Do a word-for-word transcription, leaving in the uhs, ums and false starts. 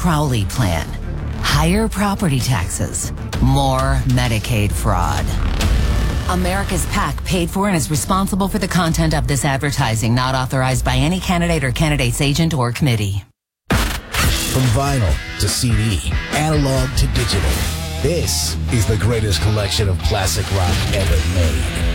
Crowley plan. Higher property taxes. More Medicaid fraud. America's PAC paid for and is responsible for the content of this advertising, not authorized by any candidate or candidate's agent or committee. From vinyl to C D, analog to digital, this is the greatest collection of classic rock ever made.